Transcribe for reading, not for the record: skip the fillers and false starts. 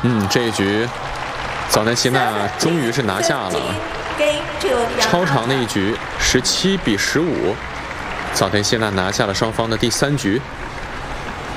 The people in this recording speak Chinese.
这一局，早田希娜终于是拿下了超长的一局，17比15，早田希娜拿下了双方的第3局。